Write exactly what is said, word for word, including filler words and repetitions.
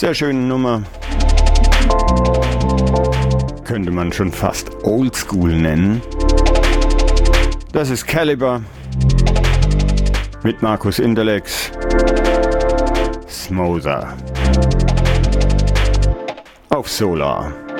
Sehr schöne Nummer. Könnte man schon fast Oldschool nennen. Das ist Caliber mit Markus Interlex. Smother auf Solar.